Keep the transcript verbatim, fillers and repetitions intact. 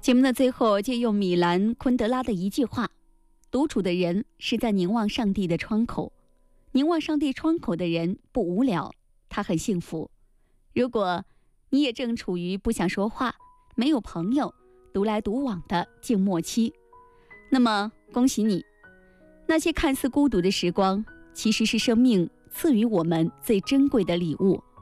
节目的最后，借用米兰昆德拉的一句话：独处的人是在凝望上帝的窗口，凝望上帝窗口的人不无聊，他很幸福。如果你也正处于不想说话、没有朋友、独来独往的静默期，那么恭喜你，那些看似孤独的时光，其实是生命赐予我们最珍贵的礼物。